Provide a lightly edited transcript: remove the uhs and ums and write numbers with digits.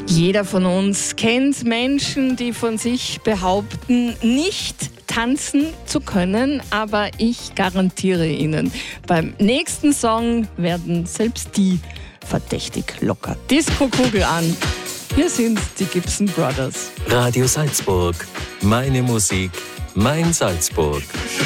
Jeder von uns kennt Menschen, die von sich behaupten, nicht tanzen zu können, aber ich garantiere Ihnen, beim nächsten Song werden selbst die verdächtig locker. Disco-Kugel an. Hier sind die Gibson Brothers. Radio Salzburg. Meine Musik, mein Salzburg.